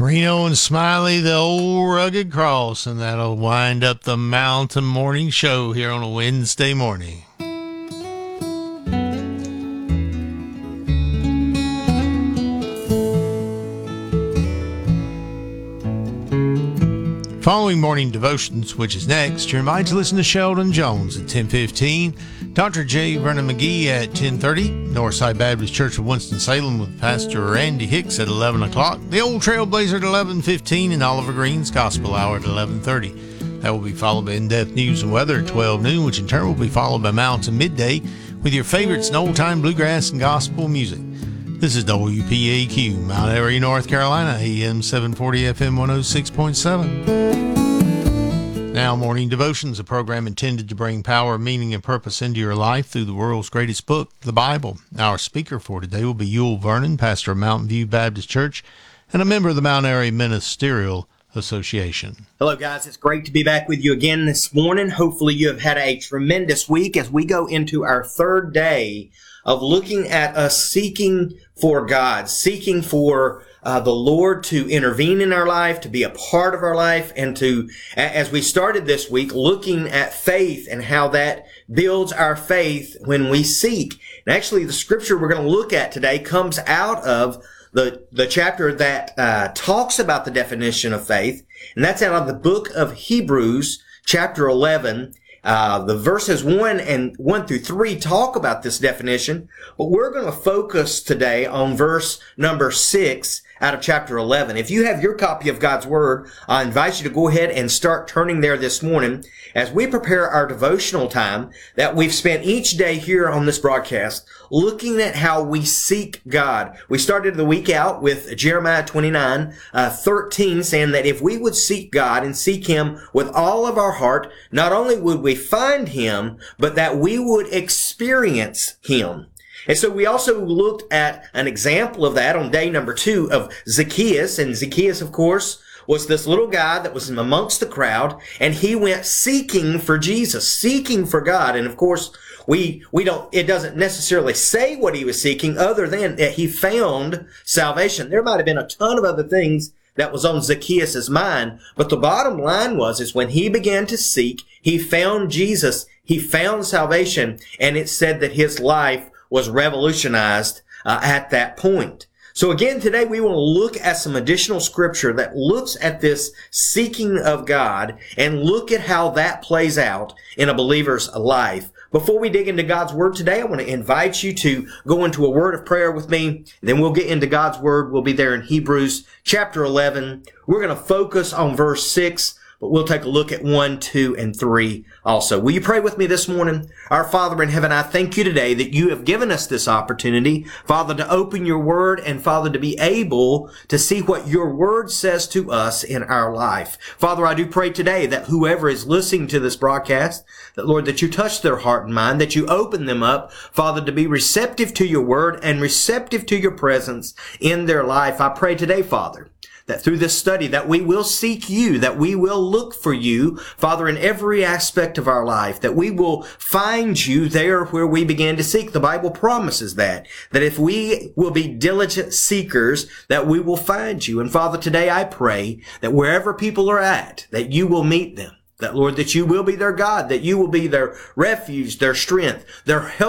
Reno and Smiley, the old rugged cross, and that'll wind up the Mountain Morning Show here on a Wednesday morning. Following morning devotions, which is next, you're invited to listen to Sheldon Jones at 10:15, Dr. J. Vernon McGee at 10:30, Northside Baptist Church of Winston-Salem with Pastor Randy Hicks at 11 o'clock, the Old Trailblazer at 11:15, and Oliver Green's Gospel Hour at 11:30. That will be followed by in-depth news and weather at 12 noon, which in turn will be followed by Mountain Midday with your favorites in old-time bluegrass and gospel music. This is WPAQ, Mount Airy, North Carolina, AM 740, FM 106.7. Now, Morning Devotions, a program intended to bring power, meaning, and purpose into your life through the world's greatest book, the Bible. Our speaker for today will be Yul Vernon, pastor of Mountain View Baptist Church and a member of the Mount Airy Ministerial Association. Hello, guys. It's great to be back with you again this morning. Hopefully, you have had a tremendous week as we go into our third day of looking at us seeking for God, seeking for the Lord to intervene in our life, to be a part of our life, and to, as we started this week, looking at faith and how that builds our faith when we seek. And actually, the scripture we're going to look at today comes out of the chapter that talks about the definition of faith, and that's out of the book of Hebrews, chapter 11. The verses 1 through 3 talk about this definition, but we're going to focus today on verse number 6 out of chapter 11. If you have your copy of God's Word, I invite you to go ahead and start turning there this morning as we prepare our devotional time that we've spent each day here on this broadcast looking at how we seek God. We started the week out with Jeremiah 29:13, saying that if we would seek God and seek Him with all of our heart, not only would we find Him, but that we would experience Him. And so we also looked at an example of that on day number 2 of Zacchaeus. And Zacchaeus, of course, was this little guy that was amongst the crowd, and he went seeking for Jesus, seeking for God. And of course, it doesn't necessarily say what he was seeking other than that he found salvation. There might have been a ton of other things that was on Zacchaeus' mind, but the bottom line is when he began to seek, he found Jesus, he found salvation, and it said that his life was revolutionized at that point. So again, today we want to look at some additional scripture that looks at this seeking of God and look at how that plays out in a believer's life. Before we dig into God's Word today, I want to invite you to go into a word of prayer with me. Then we'll get into God's Word. We'll be there in Hebrews chapter 11. We're going to focus on verse 6. But we'll take a look at 1, 2, and 3 also. Will you pray with me this morning? Our Father in heaven, I thank you today that you have given us this opportunity, Father, to open your word and, Father, to be able to see what your word says to us in our life. Father, I do pray today that whoever is listening to this broadcast, that, Lord, that you touch their heart and mind, that you open them up, Father, to be receptive to your word and receptive to your presence in their life. I pray today, Father, that through this study that we will seek you, that we will look for you, Father, in every aspect of our life, that we will find you there where we began to seek. The Bible promises that if we will be diligent seekers, that we will find you. And Father, today I pray that wherever people are at, that you will meet them. That, Lord, that you will be their God, that you will be their refuge, their strength, their help.